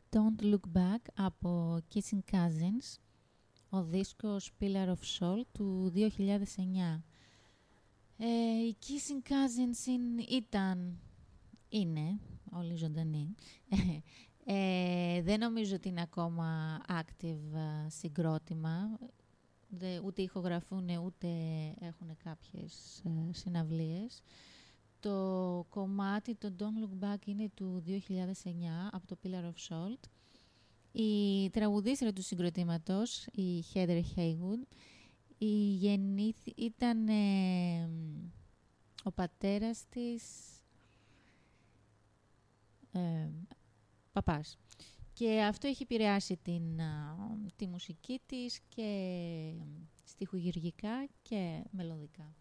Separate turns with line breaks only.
Don't Look Back από Kissing Cousins, ο δίσκος Pillar of Soul του 2009. Οι Kissing Cousins είναι όλοι ζωντανοί. Δεν νομίζω ότι είναι ακόμα active συγκρότημα, ούτε ηχογραφούν ούτε έχουν κάποιες συναυλίες. Το κομμάτι, το Don't Look Back, είναι του 2009 από το Pillar of Salt. Η τραγουδίστρια του συγκροτήματος, η Heather Haywood, ήταν ο πατέρας της παπάς. Και αυτό έχει επηρεάσει τη μουσική της και στιχουργικά και μελωδικά.